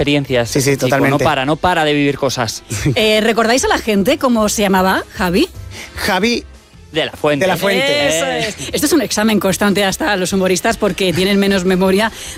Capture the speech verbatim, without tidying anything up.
experiencias. Sí, sí, chico, totalmente. No para, no para de vivir cosas. Eh, ¿Recordáis a la gente cómo se llamaba Javi? Javi De la Fuente. de la Fuente. Eso es. Esto es un examen constante hasta los humoristas porque tienen menos memoria